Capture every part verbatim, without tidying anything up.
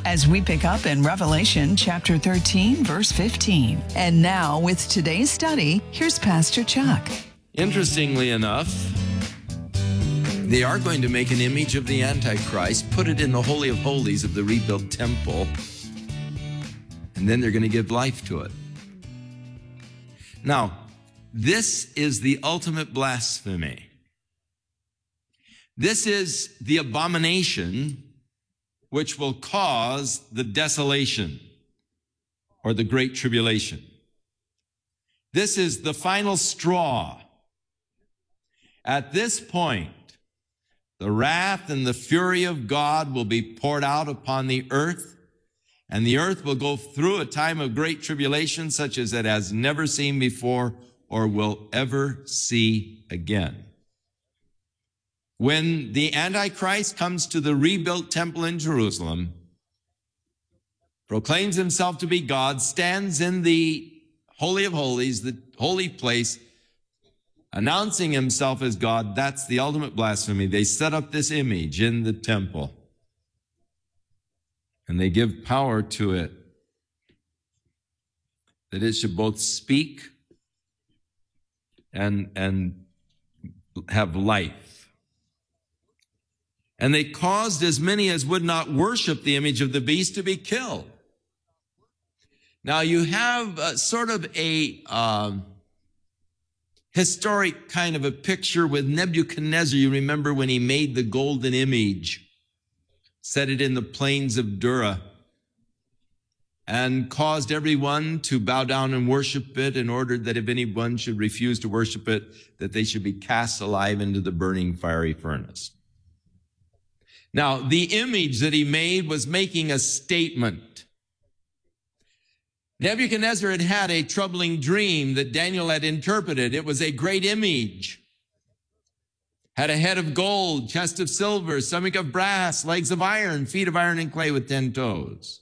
as we pick up in Revelation chapter thirteen, verse fifteen. And now with today's study, here's Pastor Chuck. Interestingly enough, they are going to make an image of the Antichrist, put it in the Holy of Holies of the rebuilt temple, and then they're going to give life to it. Now, this is the ultimate blasphemy. This is the abomination which will cause the desolation or the great tribulation. This is the final straw. At this point, the wrath and the fury of God will be poured out upon the earth, and the earth will go through a time of great tribulation such as it has never seen before or will ever see again. When the Antichrist comes to the rebuilt temple in Jerusalem, proclaims himself to be God, stands in the Holy of Holies, the holy place, announcing himself as God, that's the ultimate blasphemy. They set up this image in the temple, and they give power to it, that it should both speak and, and have life. And they caused as many as would not worship the image of the beast to be killed. Now you have a, sort of a um, historic kind of a picture with Nebuchadnezzar. You remember when he made the golden image, set it in the plains of Dura, and caused everyone to bow down and worship it, and ordered that if anyone should refuse to worship it, that they should be cast alive into the burning fiery furnace. Now, the image that he made was making a statement. Nebuchadnezzar had had a troubling dream that Daniel had interpreted. It was a great image. Had a head of gold, chest of silver, stomach of brass, legs of iron, feet of iron and clay with ten toes.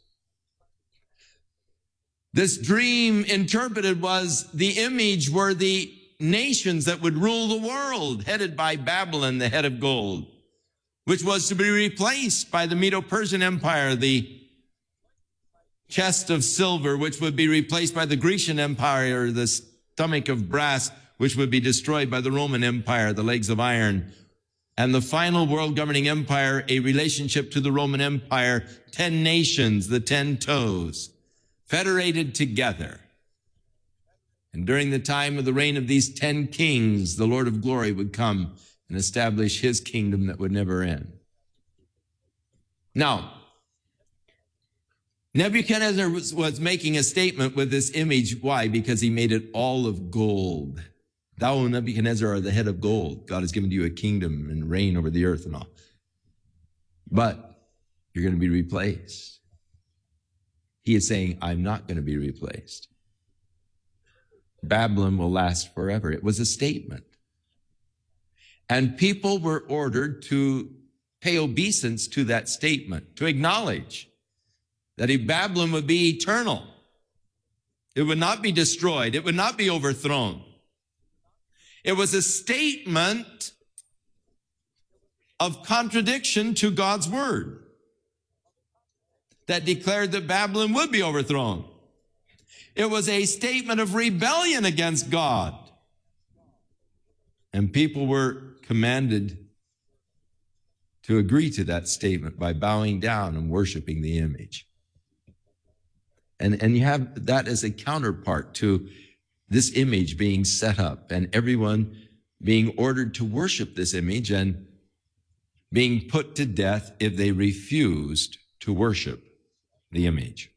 This dream interpreted was the image were the nations that would rule the world, headed by Babylon, the head of gold, which was to be replaced by the Medo-Persian Empire, the chest of silver, which would be replaced by the Grecian Empire, the stomach of brass, which would be destroyed by the Roman Empire, the legs of iron, and the final world governing empire, a relationship to the Roman Empire, ten nations, the ten toes, federated together. And during the time of the reign of these ten kings, the Lord of glory would come and establish his kingdom that would never end. Now, Nebuchadnezzar was, was making a statement with this image. Why? Because he made it all of gold. Thou, O Nebuchadnezzar, are the head of gold. God has given you a kingdom and reign over the earth and all. But you're going to be replaced. He is saying, I'm not going to be replaced. Babylon will last forever. It was a statement. And people were ordered to pay obeisance to that statement, to acknowledge that Babylon would be eternal. It would not be destroyed. It would not be overthrown. It was a statement of contradiction to God's word that declared that Babylon would be overthrown. It was a statement of rebellion against God. And people were commanded to agree to that statement by bowing down and worshiping the image. And, and you have that as a counterpart to this image being set up and everyone being ordered to worship this image and being put to death if they refused to worship the image.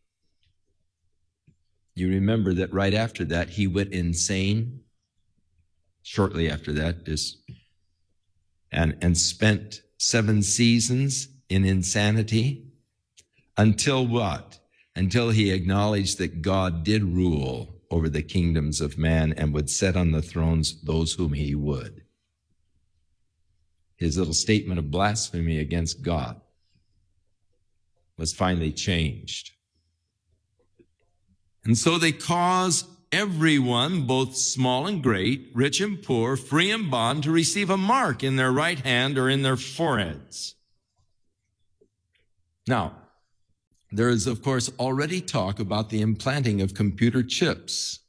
You remember that right after that, he went insane. Shortly after that, is and, and spent seven seasons in insanity until what? Until he acknowledged that God did rule over the kingdoms of man and would set on the thrones those whom he would. His little statement of blasphemy against God was finally changed. And so they cause everyone, both small and great, rich and poor, free and bond, to receive a mark in their right hand or in their foreheads. Now, There is, of course, already talk about the implanting of computer chips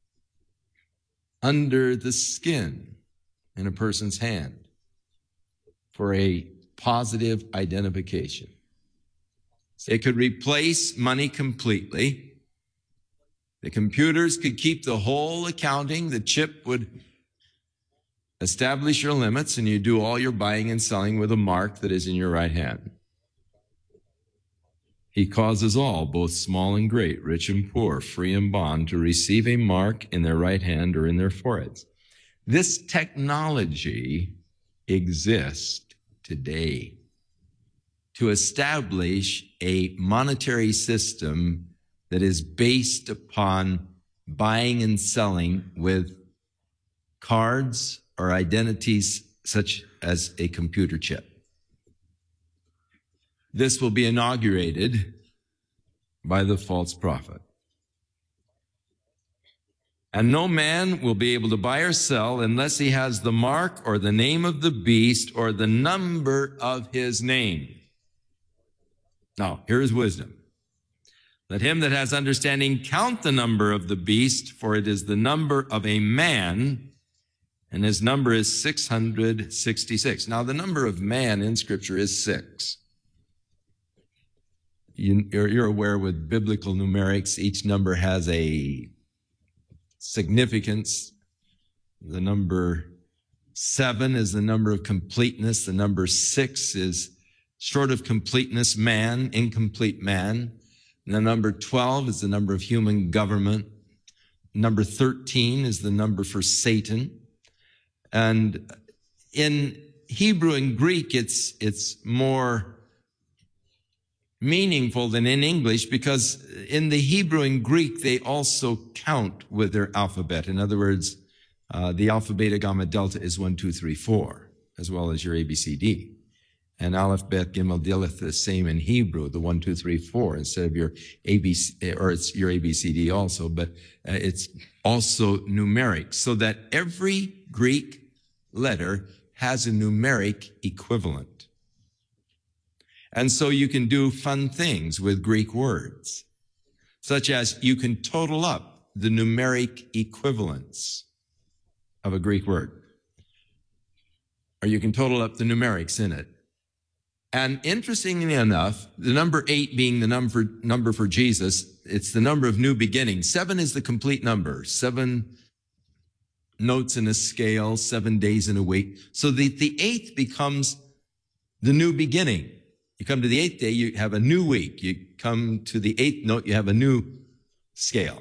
under the skin in a person's hand for a positive identification. It could replace money completely. The computers could keep the whole accounting. The chip would establish your limits, and you do all your buying and selling with a mark that is in your right hand. He causes all, both small and great, rich and poor, free and bond, to receive a mark in their right hand or in their foreheads. This technology exists today to establish a monetary system that is based upon buying and selling with cards or identities such as a computer chip. This will be inaugurated by the false prophet. And no man will be able to buy or sell unless he has the mark or the name of the beast or the number of his name. Now, here is wisdom. Let him that has understanding count the number of the beast, for it is the number of a man, and his number is six hundred sixty-six. Now, the number of man in Scripture is six. You, you're, you're aware with biblical numerics, each number has a significance. The number seven is the number of completeness. The number six is short of completeness, man, incomplete man. And the number twelve is the number of human government. Number thirteen is the number for Satan. And in Hebrew and Greek, it's, it's more meaningful than in English, because in the Hebrew and Greek, they also count with their alphabet. In other words, uh, the Alpha, Beta, Gamma, Delta is one, two, three, four, as well as your A B C D. And Aleph, Bet, Gimel, Dilith, the same in Hebrew, the one, two, three, four, instead of your A B C, or it's your A B C D also, but uh, it's also numeric, so that every Greek letter has a numeric equivalent. And so you can do fun things with Greek words, such as you can total up the numeric equivalents of a Greek word, or you can total up the numerics in it. And interestingly enough, the number eight being the number, number for Jesus, it's the number of new beginnings. Seven is the complete number. Seven notes in a scale, seven days in a week. So the, the eighth becomes the new beginning. You come to the eighth day, you have a new week. You come to the eighth note, you have a new scale.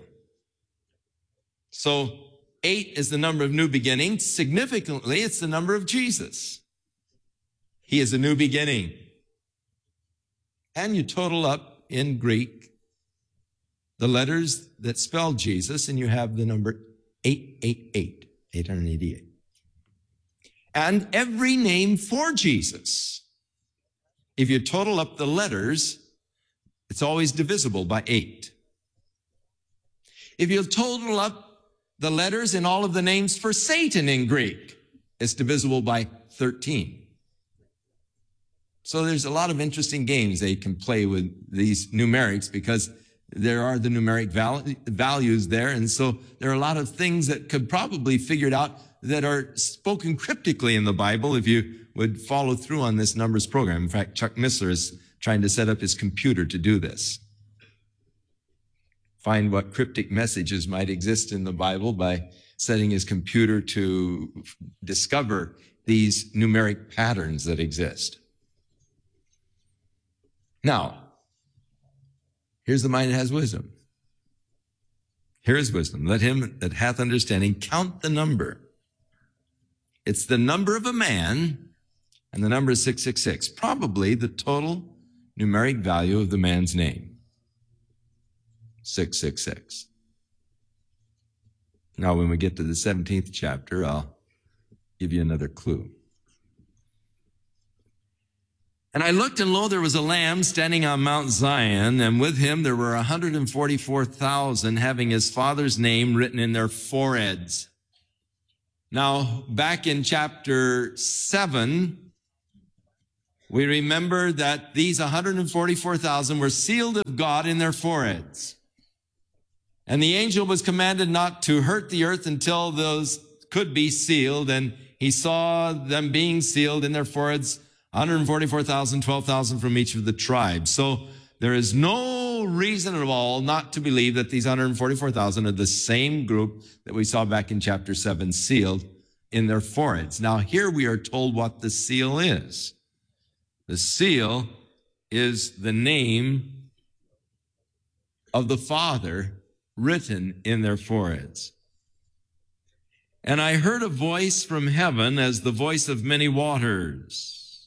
So eight is the number of new beginnings. Significantly, it's the number of Jesus. He is a new beginning. And you total up in Greek the letters that spell Jesus, and you have the number eight eight eight, eight hundred eighty-eight. And every name for Jesus, if you total up the letters, it's always divisible by eight. If you total up the letters in all of the names for Satan in Greek, it's divisible by thirteen. So there's a lot of interesting games they can play with these numerics, because there are the numeric val- values there. And so there are a lot of things that could probably be figured out that are spoken cryptically in the Bible if you would follow through on this numbers program. In fact, Chuck Missler is trying to set up his computer to do this. Find what cryptic messages might exist in the Bible by setting his computer to discover these numeric patterns that exist. Now, here's the mind that has wisdom. Here is wisdom. Let him that hath understanding count the number. It's the number of a man, and the number is six six six, probably the total numeric value of the man's name. six six six. Now, when we get to the seventeenth chapter, I'll give you another clue. And I looked, and lo, there was a lamb standing on Mount Zion, and with him there were one hundred forty-four thousand, having his father's name written in their foreheads. Now, back in chapter seven, we remember that these one hundred forty-four thousand were sealed of God in their foreheads. And the angel was commanded not to hurt the earth until those could be sealed. And he saw them being sealed in their foreheads, one hundred forty-four thousand, twelve thousand from each of the tribes. So there is no reason at all not to believe that these one hundred forty-four thousand are the same group that we saw back in chapter seven, sealed in their foreheads. Now here we are told what the seal is. The seal is the name of the Father written in their foreheads. And I heard a voice from heaven as the voice of many waters.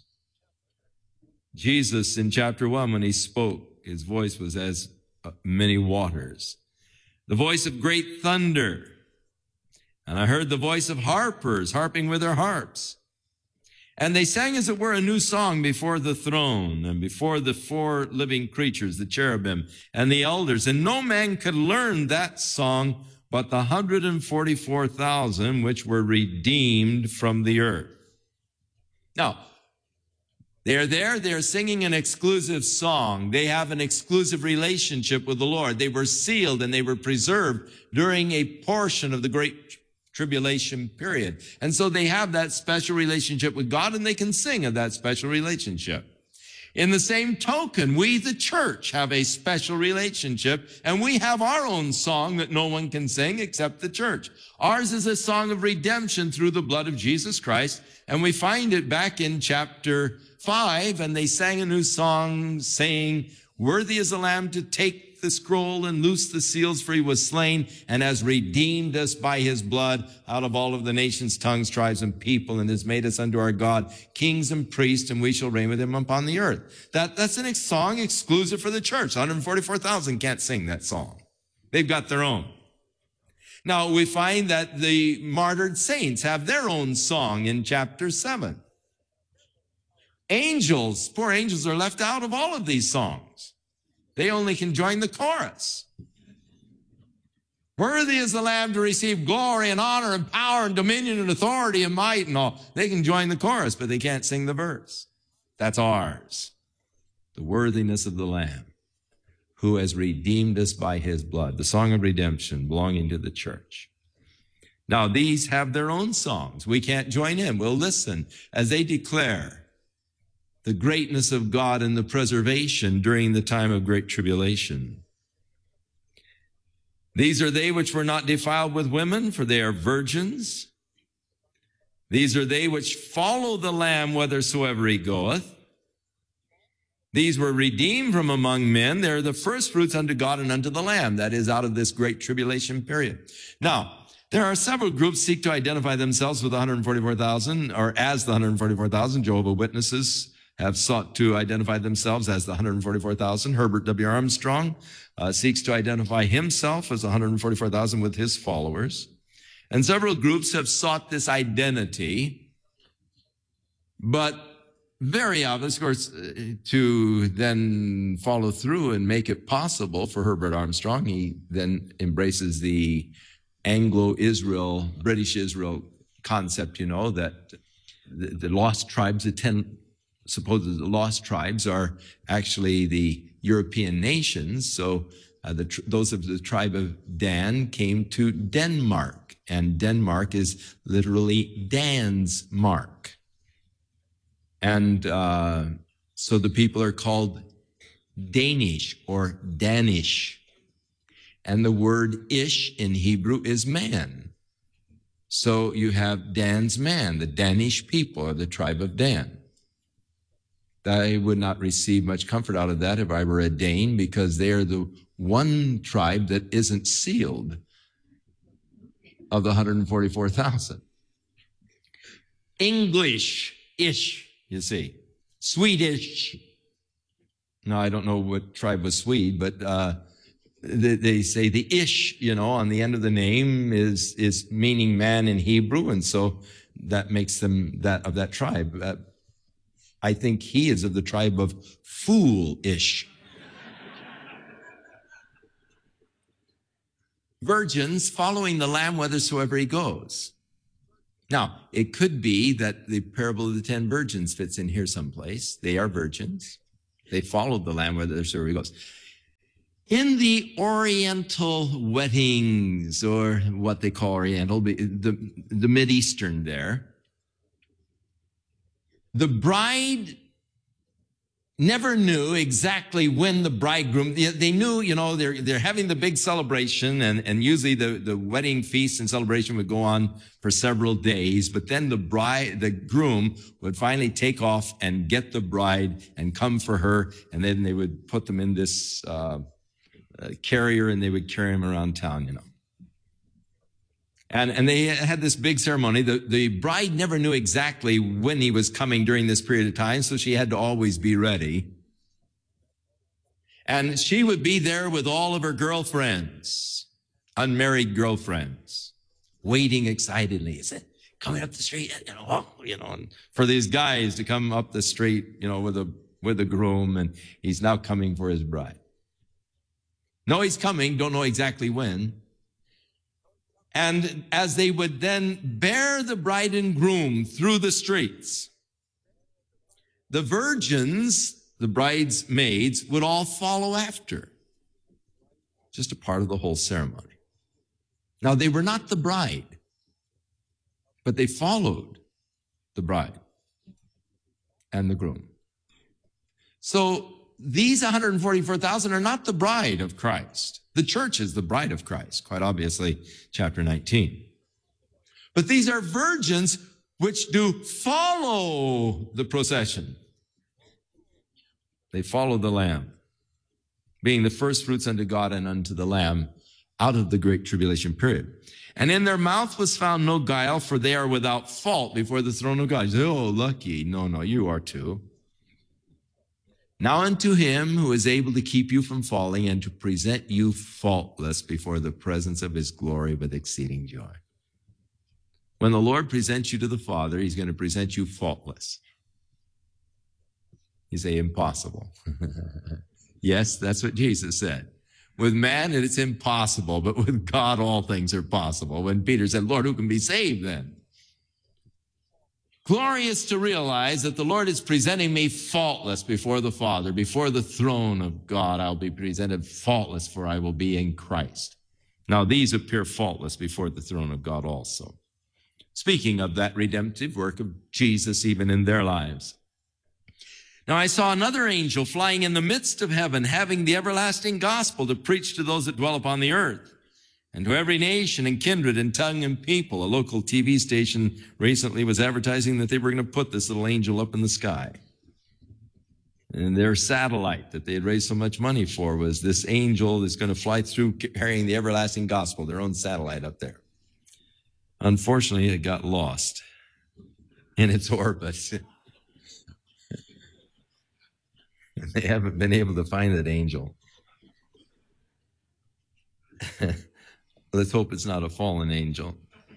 Jesus in chapter one, when he spoke, his voice was as many waters. The voice of great thunder. And I heard the voice of harpers harping with their harps. And they sang, as it were, a new song before the throne and before the four living creatures, the cherubim and the elders. And no man could learn that song but the one hundred forty-four thousand which were redeemed from the earth. Now, they're there, they're singing an exclusive song. They have an exclusive relationship with the Lord. They were sealed and they were preserved during a portion of the great tribulation period. And so they have that special relationship with God, and they can sing of that special relationship. In the same token, we, the church, have a special relationship, and we have our own song that no one can sing except the church. Ours is a song of redemption through the blood of Jesus Christ, and we find it back in chapter five, and they sang a new song saying, "Worthy is the Lamb to take the scroll and loose the seals, for he was slain and has redeemed us by his blood out of all of the nations, tongues, tribes, and people, and has made us unto our God kings and priests, and we shall reign with him upon the earth." That, that's a song exclusive for the church. one hundred forty-four thousand can't sing that song. They've got their own. Now, we find that the martyred saints have their own song in chapter seven. Angels, poor angels, are left out of all of these songs. They only can join the chorus. Worthy is the Lamb to receive glory and honor and power and dominion and authority and might and all. They can join the chorus, but they can't sing the verse. That's ours. The worthiness of the Lamb who has redeemed us by his blood. The song of redemption belonging to the church. Now, these have their own songs. We can't join in. We'll listen as they declare the greatness of God and the preservation during the time of great tribulation. These are they which were not defiled with women, for they are virgins. These are they which follow the Lamb whithersoever he goeth. These were redeemed from among men. They're the first fruits unto God and unto the Lamb. That is, out of this great tribulation period. Now, there are several groups seek to identify themselves with one hundred forty-four thousand, or as the one hundred forty-four thousand. Jehovah's Witnesses have sought to identify themselves as the one hundred forty-four thousand. Herbert W. Armstrong uh, seeks to identify himself as one hundred forty-four thousand with his followers. And several groups have sought this identity, but very obvious, of course, to then follow through and make it possible for Herbert Armstrong. He then embraces the Anglo-Israel, British Israel concept, you know, that the, the lost tribes, the ten supposed lost tribes, are actually the European nations. So uh, the, those of the tribe of Dan came to Denmark, and Denmark is literally Dan's mark. And uh, so the people are called Danish or Danish. And the word ish in Hebrew is man. So you have Dan's man, the Danish people, or the tribe of Dan. I would not receive much comfort out of that if I were a Dane, because they are the one tribe that isn't sealed of the one hundred forty-four thousand. English-ish, you see. Swedish. No, I don't know what tribe was Swede, but uh, they, they say the ish, you know, on the end of the name is is meaning man in Hebrew, and so that makes them that of that tribe. Uh, I think he is of the tribe of foolish. Virgins following the Lamb whithersoever he goes. Now, it could be that the parable of the ten virgins fits in here someplace. They are virgins. They followed the Lamb wherever he goes. In the Oriental weddings, or what they call Oriental, the, the Mid-Eastern there, the bride never knew exactly when the bridegroom, they knew, you know, they're, they're having the big celebration, and, and usually the, the wedding feast and celebration would go on for several days, but then the bride, the groom would finally take off and get the bride and come for her, and then they would put them in this uh, uh, carrier, and they would carry them around town, you know. And, and they had this big ceremony. The, the bride never knew exactly when he was coming during this period of time, so she had to always be ready. And she would be there with all of her girlfriends, unmarried girlfriends, waiting excitedly. Is it coming up the street? You know, oh, you know, and for these guys to come up the street, you know, with a, with a groom, and he's now coming for his bride. No, he's coming, don't know exactly when. And as they would then bear the bride and groom through the streets, the virgins, the bridesmaids, would all follow after. Just a part of the whole ceremony. Now, they were not the bride, but they followed the bride and the groom. So these one hundred forty-four thousand are not the bride of Christ. The church is the bride of Christ, quite obviously, chapter nineteen. But these are virgins which do follow the procession. They follow the Lamb, being the first fruits unto God and unto the Lamb out of the great tribulation period. And in their mouth was found no guile, for they are without fault before the throne of God. You say, oh, lucky. No, no, you are too. Now unto him who is able to keep you from falling and to present you faultless before the presence of his glory with exceeding joy. When the Lord presents you to the Father, he's going to present you faultless. You say, impossible. Yes, that's what Jesus said. With man, it's impossible, but with God, all things are possible. When Peter said, Lord, who can be saved then? Glorious to realize that the Lord is presenting me faultless before the Father, before the throne of God. I'll be presented faultless, for I will be in Christ. Now, these appear faultless before the throne of God also. Speaking of that redemptive work of Jesus, even in their lives. Now, I saw another angel flying in the midst of heaven, having the everlasting gospel to preach to those that dwell upon the earth, and to every nation and kindred and tongue and people. A local T V station recently was advertising that they were going to put this little angel up in the sky. And their satellite that they had raised so much money for was this angel that's going to fly through carrying the everlasting gospel, their own satellite up there. Unfortunately, it got lost in its orbit. They haven't been able to find that angel. Let's hope it's not a fallen angel.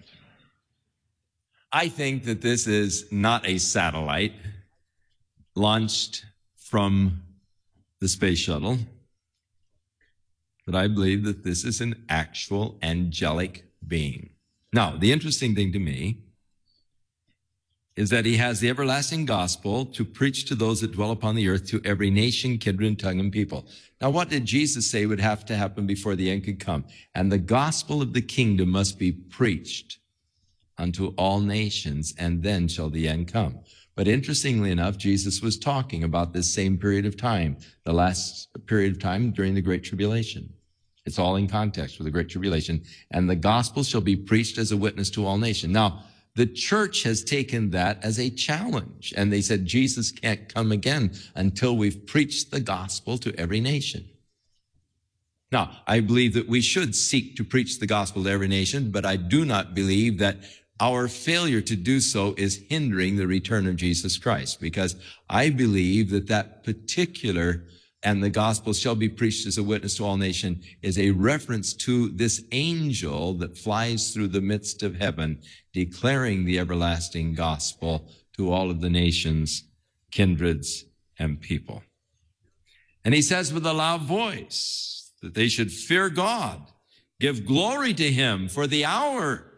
I think that this is not a satellite launched from the space shuttle, but I believe that this is an actual angelic being. Now, the interesting thing to me is that he has the everlasting gospel to preach to those that dwell upon the earth, to every nation, kindred, tongue, and people. Now, what did Jesus say would have to happen before the end could come? And the gospel of the kingdom must be preached unto all nations, and then shall the end come. But interestingly enough, Jesus was talking about this same period of time, the last period of time during the Great Tribulation. It's all in context with the Great Tribulation. And the gospel shall be preached as a witness to all nations. Now, the church has taken that as a challenge, and they said Jesus can't come again until we've preached the gospel to every nation. Now, I believe that we should seek to preach the gospel to every nation, but I do not believe that our failure to do so is hindering the return of Jesus Christ, because I believe that that particular and the gospel shall be preached as a witness to all nations is a reference to this angel that flies through the midst of heaven, declaring the everlasting gospel to all of the nations, kindreds, and people. And he says with a loud voice that they should fear God, give glory to him, for the hour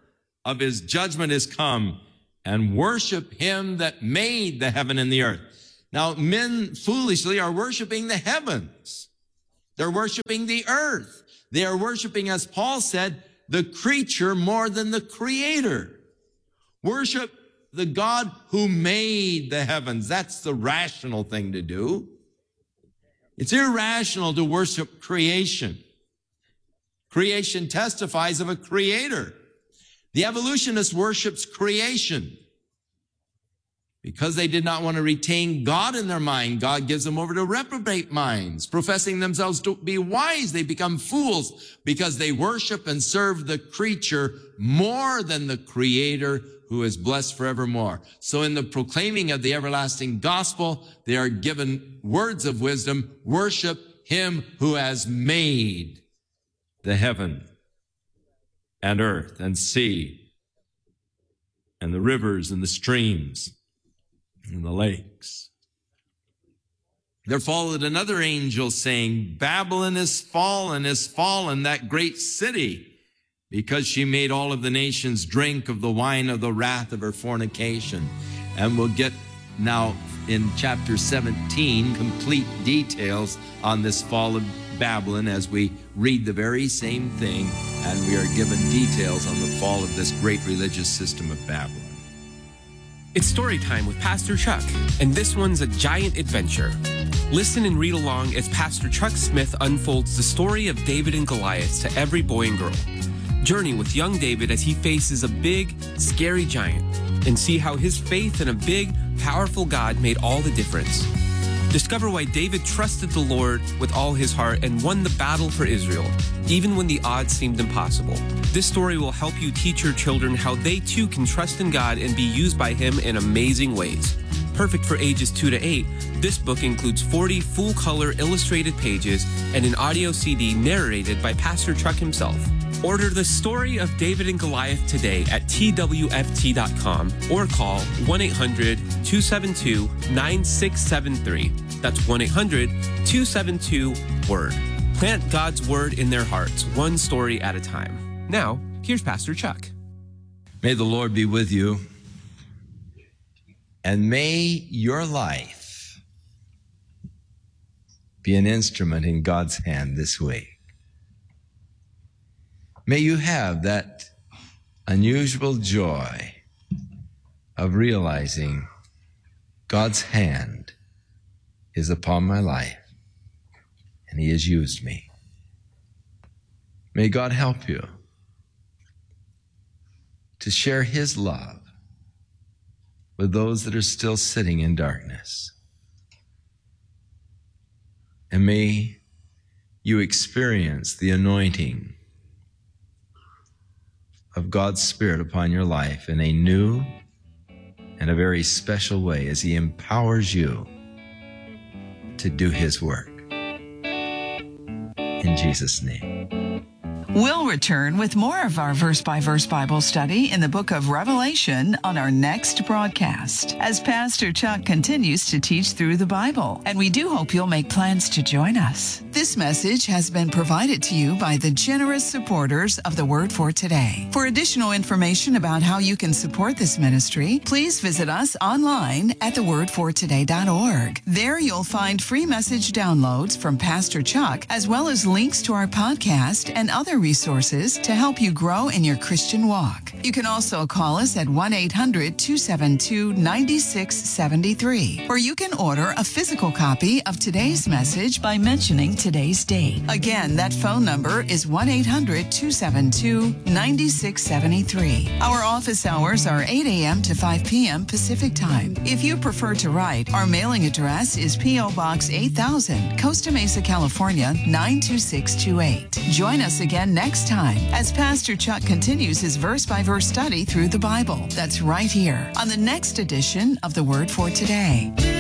of his judgment is come, and worship him that made the heaven and the earth. Now, men foolishly are worshiping the heavens. They're worshiping the earth. They are worshiping, as Paul said, the creature more than the creator. Worship the God who made the heavens. That's the rational thing to do. It's irrational to worship creation. Creation testifies of a creator. The evolutionist worships creation because they did not want to retain God in their mind. God gives them over to reprobate minds. Professing themselves to be wise, they become fools because they worship and serve the creature more than the creator who is blessed forevermore. So in the proclaiming of the everlasting gospel, they are given words of wisdom. Worship him who has made the heaven and earth and sea and the rivers and the streams and the lakes. There followed another angel saying, Babylon is fallen, is fallen, that great city, because she made all of the nations drink of the wine of the wrath of her fornication. And we'll get now in chapter seventeen complete details on this fall of Babylon as we read the very same thing, and we are given details on the fall of this great religious system of Babylon. It's story time with Pastor Chuck, and this one's a giant adventure. Listen and read along as Pastor Chuck Smith unfolds the story of David and Goliath to every boy and girl. Journey with young David as he faces a big, scary giant, and see how his faith in a big, powerful God made all the difference. Discover why David trusted the Lord with all his heart and won the battle for Israel, even when the odds seemed impossible. This story will help you teach your children how they too can trust in God and be used by him in amazing ways. Perfect for ages two to eight, this book includes forty full-color illustrated pages and an audio C D narrated by Pastor Chuck himself. Order The Story of David and Goliath today at T W F T dot com or call one eight hundred, two seven two, nine six seven three. That's one eight hundred, two seven two, WORD. Plant God's Word in their hearts, one story at a time. Now, here's Pastor Chuck. May the Lord be with you, and may your life be an instrument in God's hand this week. May you have that unusual joy of realizing God's hand is upon my life and he has used me. May God help you to share his love with those that are still sitting in darkness. And may you experience the anointing of God's Spirit upon your life in a new and a very special way as he empowers you to do his work. In Jesus' name. We'll return with more of our verse-by-verse Bible study in the book of Revelation on our next broadcast as Pastor Chuck continues to teach through the Bible. And we do hope you'll make plans to join us. This message has been provided to you by the generous supporters of the Word for Today. For additional information about how you can support this ministry, please visit us online at the word for today dot org. There you'll find free message downloads from Pastor Chuck, as well as links to our podcast and other resources to help you grow in your Christian walk. You can also call us at one eight hundred, two seven two, nine six seven three, or you can order a physical copy of today's message by mentioning today's date. Again, that phone number is one eight hundred, two seven two, nine six seven three. Our office hours are eight a.m. to five p.m. Pacific Time. If you prefer to write, our mailing address is P O. Box eight thousand, Costa Mesa, California, nine two six two eight. Join us again next time as Pastor Chuck continues his verse-by-verse study through the Bible. That's right here on the next edition of the Word for Today.